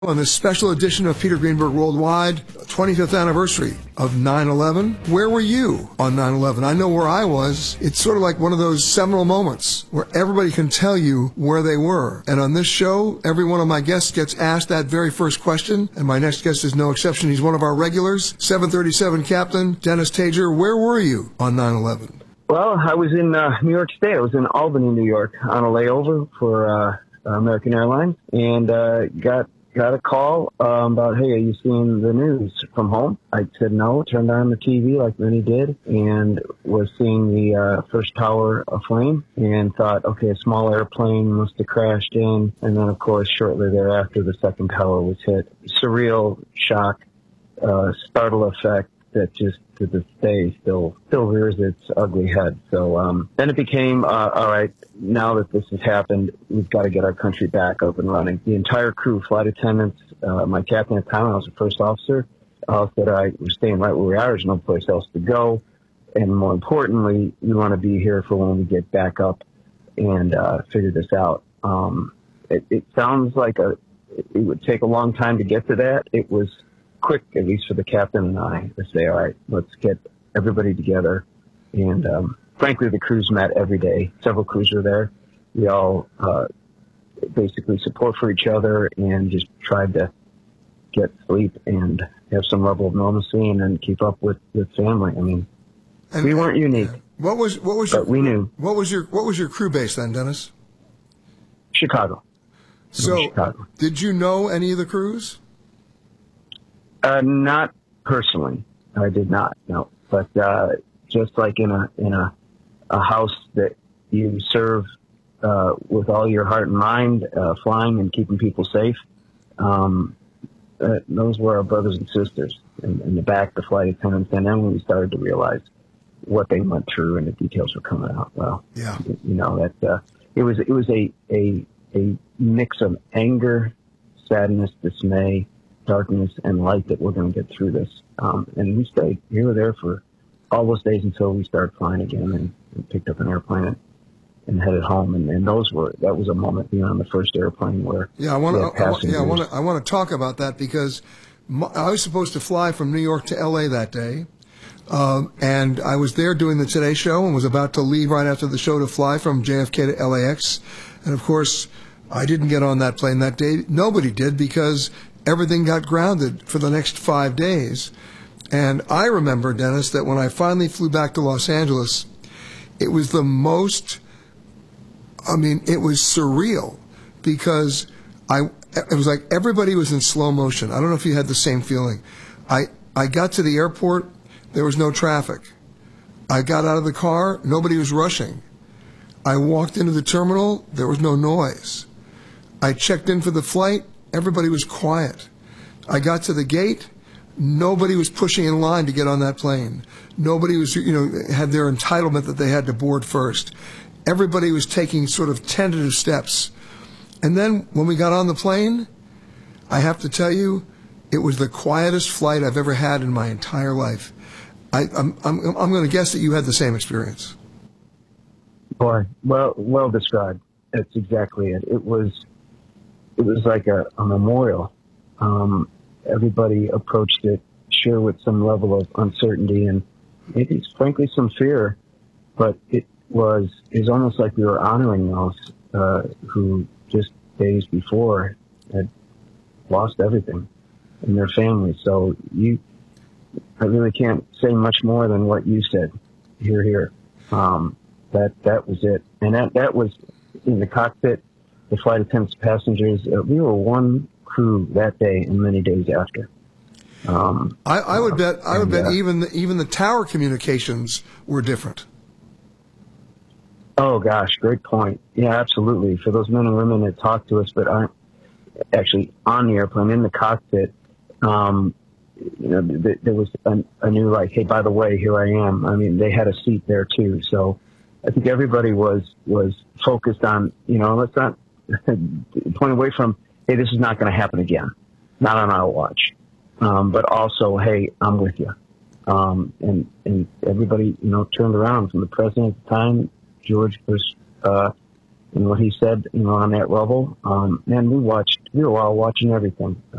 On this special edition of Peter Greenberg Worldwide, 25th anniversary of 9/11. Where were you on 9/11? I know where I was. It's sort of like one of those seminal moments where everybody can tell you where they were. And on this show, every one of my guests gets asked that very first question, and my next guest is no exception. He's one of our regulars, 737 Captain Dennis Tager. Where were you on 9/11? Well, I was in New York State. I was in Albany, New York, on a layover for American Airlines, and got a call about, hey, are you seeing the news from home? I said no, turned on the TV like many did, and was seeing the first tower aflame, and thought, okay, a small airplane must have crashed in. And then, of course, shortly thereafter, the second tower was hit. Surreal shock, startle effect that just to this day still rears its ugly head. So then it became, all right, now that this has happened, we've got to get our country back up and running. The entire crew, flight attendants, my captain at the time, I was the first officer, said I was staying right where we are. There's no place else to go. And more importantly, we want to be here for when we get back up and figure this out. It sounds like it would take a long time to get to that. It was quick, at least for the captain and I, to say, all right, let's get everybody together. And frankly, the crews met every day. Several crews were there. We all basically support for each other and just tried to get sleep and have some level of normalcy and then keep up with family. I mean, we weren't unique. What was but we knew. What was your crew base then, Dennis? Chicago. So, Chicago. Did you know any of the crews? Not personally. I did not, no. But just like in a house that you serve with all your heart and mind, flying and keeping people safe, those were our brothers and sisters in the back, the flight attendants. And then when we started to realize what they went through and the details were coming out, well, yeah, you know, that it was a mix of anger, sadness, dismay, darkness, and light that we're going to get through this. And we stayed. We were there for all those days until we started flying again and picked up an airplane and headed home. And that was a moment being on the first airplane where I want to talk about that because I was supposed to fly from New York to L.A. that day. And I was there doing the Today Show and was about to leave right after the show to fly from JFK to LAX. And of course, I didn't get on that plane that day. Nobody did because everything got grounded for the next 5 days. And I remember, Dennis, that when I finally flew back to Los Angeles, it was it was surreal because it was like everybody was in slow motion. I don't know if you had the same feeling. I got to the airport, there was no traffic. I got out of the car, nobody was rushing. I walked into the terminal, there was no noise. I checked in for the flight, everybody was quiet. I got to the gate, nobody was pushing in line to get on that plane. Nobody was, had their entitlement that they had to board first. Everybody was taking sort of tentative steps. And then when we got on the plane, I have to tell you, it was the quietest flight I've ever had in my entire life. I'm going to guess that you had the same experience. Boy, well described. That's exactly it. It was like a memorial. Everybody approached it, sure, with some level of uncertainty and maybe, frankly, some fear. But it was almost like we were honoring those who just days before had lost everything in their families. So I really can't say much more than what you said. Here. That was it. And that was in the cockpit, the flight attendants, passengers. We were one crew that day and many days after. I would bet even the tower communications were different. Oh gosh, great point. Yeah, absolutely. For those men and women that talk to us but aren't actually on the airplane in the cockpit, there was a new, like, hey, by the way, here I am. I mean, they had a seat there too. So I think everybody was focused on, let's not point away from, hey, this is not going to happen again. Not on our watch. But also, hey, I'm with you. And everybody, turned around from the president at the time, George Bush, and what he said, on that level, man, we were all watching everything.